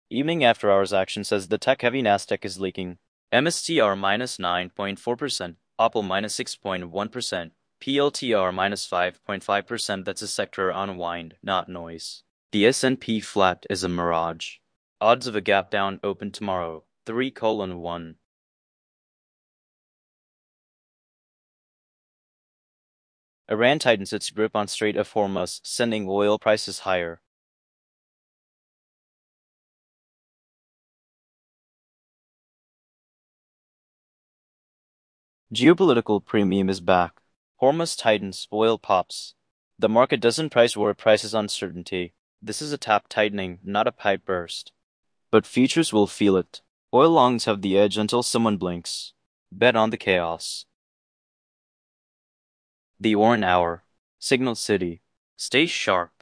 Evening after hours action says the tech-heavy Nasdaq is leaking. MSTR minus 9.4%, Apple minus 6.1%, PLTR minus 5.5%. That's a sector unwind, not noise. The S&P flat is a mirage. Odds of a gap down open tomorrow, 3:1. Iran tightens its grip on Strait of Hormuz, sending oil prices higher. Geopolitical premium is back. Hormuz tightens, oil pops. The market doesn't price war, it prices uncertainty. This is a tap tightening, not a pipe burst. But futures will feel it. Oil longs have the edge until someone blinks. Bet on the chaos. The Oran Hour. Signal City. Stay sharp.